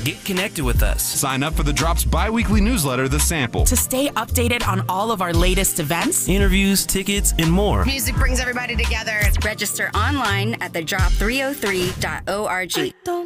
Get connected with us. Sign up for the Drop's bi-weekly newsletter, The Sample. To stay updated on all of our latest events, Interviews, tickets, and more. Music brings everybody together. Register online at thedrop303.org.